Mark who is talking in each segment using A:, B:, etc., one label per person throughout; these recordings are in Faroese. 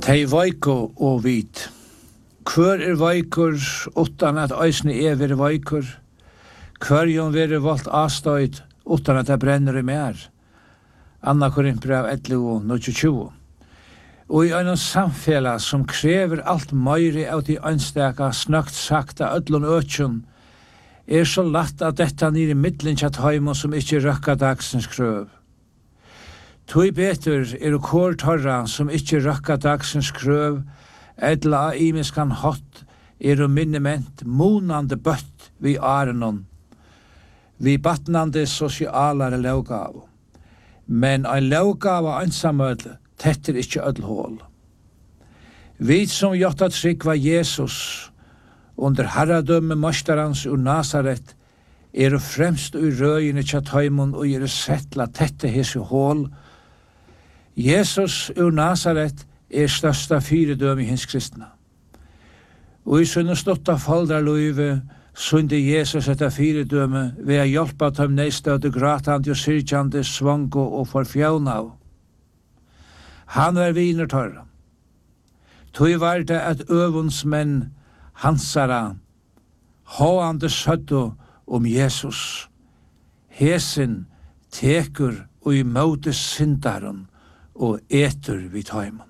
A: Tei veiko og vit. Kvør veikur utan at eisne ver veikur. Kvørjon vere voldt avstøyd utan at det brenner I mer. Anna Korinthbrev 11:29. Og I en samfella som krever alt møyre av de ønsteka snøgt sakta ødlun øtjun, så latt at detta nir I middelen kjatt heimon som ikkje røkka dagsens krøv. Tui betur kår torra som ikkje røkka dagsens krøv, edla imiskan hot minnement monande bøtt vi arenon, vi batnande sosialare laugav. Men ein laugav av ansamødle tetter ikkje ødlhål. Vi som jotta trygg var Jesus under herradømme mostarans ur Nazaret fremst ur røyene tjataimon og settla tette hese hål. Jesus ur Nazaret størsta fyredømme I hins kristna. Og I sunne stotta faldraløyve sunde Jesus etta fyredømme ved a hjelpa dem neistøde gratande og syrkjande svango og forfjaunav. Han var viner torra. Tui var det at øvundsmenn hansara håande søddo Jesus. Hesen tekur og I møte syndaren og etur vid tøymon.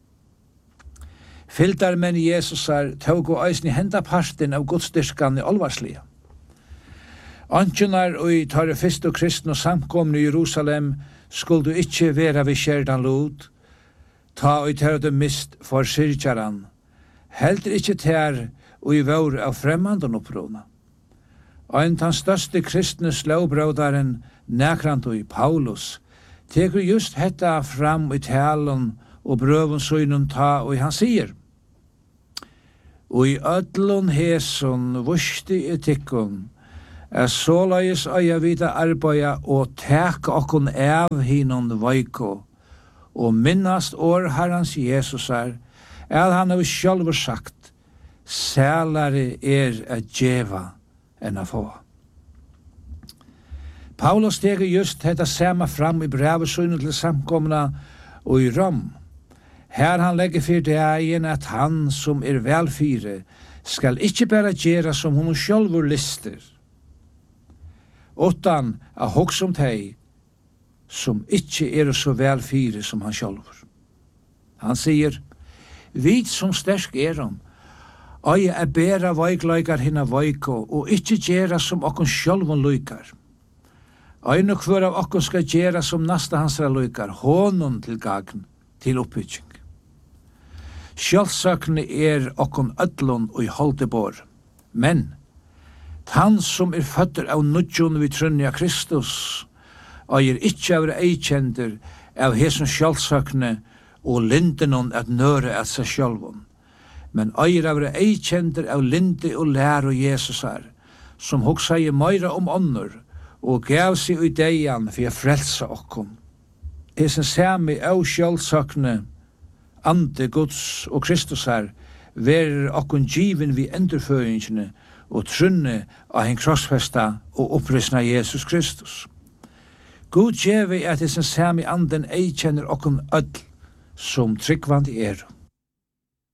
A: Fyldar menn Jesusar tåg og eisni henda parten av godstyrkan I olvarslia. Antjunar og I tar fyrst og kristne og samkomne I Jerusalem skulle du ikkje vera vid kjerdan lod, ta og tar du mist for syrkjaran, heldur ikkje ter og I vår av fremmanden opprona. Ein tan største kristne slåbrådaren nekrant og I Paulus, tekur just hetta fram I talen og brøvun søynun ta og han sier, og I ödlun hesun vusti etikkun, såleis øya vita arbeida og tek okkun av hinon veiko, og minnast år Herrans Jesusar, han har sjálfur sagt, sælare at djeva enn a få. Paulus teker just dette sama fram I brevesunnen til samkomna og I Rom. Her han legger for dagen at han som velfyre skal ikkje bare gjera som hun sjálfur lister, utan a hoksa teg som ikkje så velfyre som han sjálfur. Han sier, vit som sterk han, Øye bera veikleikar hinna veiko, og ikkje gjera som okkon sjálvun luikar. Øyne hver av okkon skal gjera som nasta hansra luikar, honum til gagn, til oppbygging. Sjálfsøkne okkon ödlun og I holdebor, men han som føtter av nudjon vi trunni av Kristus, ikkje av eikjender av hesson sjálfsøkne og lindenon at nøre at seg sjálvun. Men av eikjender av linde og lære Jesusar, som hoksa I meira ånder, og gav seg I deian for å frelsa okkom. Hesen sami av sjálfsøkne, ande Guds og Kristusar, verer okkom givin vi endurføyingene og trunne av en krossfesta og opprysna Jesus Kristus. Gud gjevi at hesen sami anden eikjenner okkom öll som tryggvandi